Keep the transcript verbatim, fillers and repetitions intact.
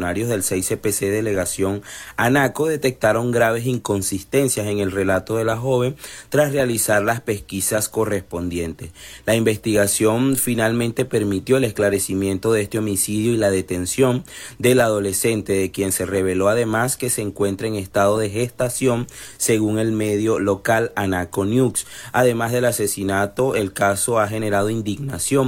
funcionarios del seis C P C Delegación Anaco detectaron graves inconsistencias en el relato de la joven tras realizar las pesquisas correspondientes. La investigación finalmente permitió el esclarecimiento de este homicidio y la detención del adolescente, de quien se reveló además que se encuentra en estado de gestación, según el medio local Anaco News. Además del asesinato, el caso ha generado indignación